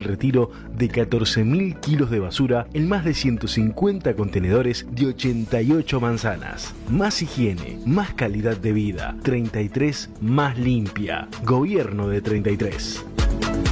retiro de 14.000 kilos de basura en más de 150 contenedores de 88 manzanas. Más higiene, más calidad de vida. 33 más limpia. Gobierno de 33.